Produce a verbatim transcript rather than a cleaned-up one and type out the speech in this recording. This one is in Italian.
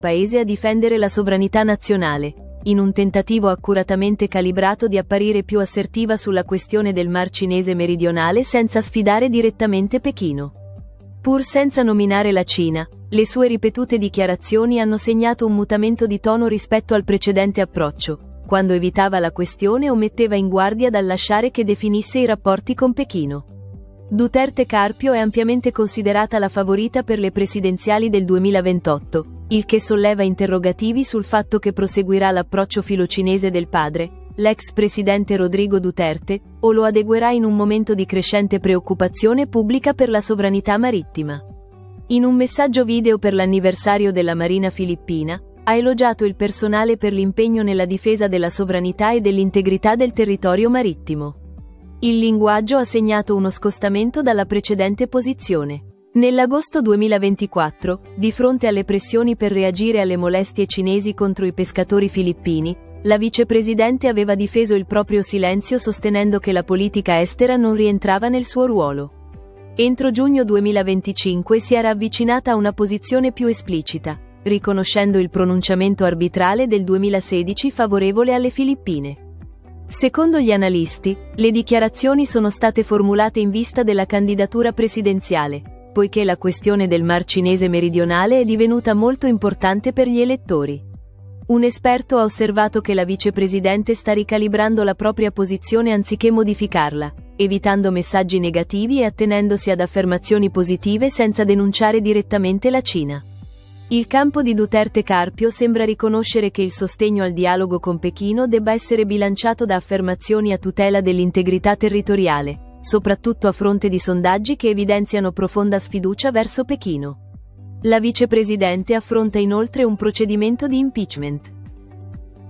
Paese a difendere la sovranità nazionale, in un tentativo accuratamente calibrato di apparire più assertiva sulla questione del Mar Cinese meridionale senza sfidare direttamente Pechino. Pur senza nominare la Cina, le sue ripetute dichiarazioni hanno segnato un mutamento di tono rispetto al precedente approccio, quando evitava la questione o metteva in guardia dal lasciare che definisse i rapporti con Pechino. Duterte Carpio è ampiamente considerata la favorita per le presidenziali del duemilaventotto, il che solleva interrogativi sul fatto che proseguirà l'approccio filocinese del padre, l'ex presidente Rodrigo Duterte, o lo adeguerà in un momento di crescente preoccupazione pubblica per la sovranità marittima. In un messaggio video per l'anniversario della Marina filippina, ha elogiato il personale per l'impegno nella difesa della sovranità e dell'integrità del territorio marittimo. Il linguaggio ha segnato uno scostamento dalla precedente posizione. Nell'agosto duemilaventiquattro, di fronte alle pressioni per reagire alle molestie cinesi contro i pescatori filippini, la vicepresidente aveva difeso il proprio silenzio sostenendo che la politica estera non rientrava nel suo ruolo. Entro giugno duemilaventicinque si era avvicinata a una posizione più esplicita, riconoscendo il pronunciamento arbitrale del duemilasedici favorevole alle Filippine. Secondo gli analisti, le dichiarazioni sono state formulate in vista della candidatura presidenziale, poiché la questione del Mar Cinese meridionale è divenuta molto importante per gli elettori. Un esperto ha osservato che la vicepresidente sta ricalibrando la propria posizione anziché modificarla, evitando messaggi negativi e attenendosi ad affermazioni positive senza denunciare direttamente la Cina. Il campo di Duterte Carpio sembra riconoscere che il sostegno al dialogo con Pechino debba essere bilanciato da affermazioni a tutela dell'integrità territoriale, soprattutto a fronte di sondaggi che evidenziano profonda sfiducia verso Pechino. La vicepresidente affronta inoltre un procedimento di impeachment.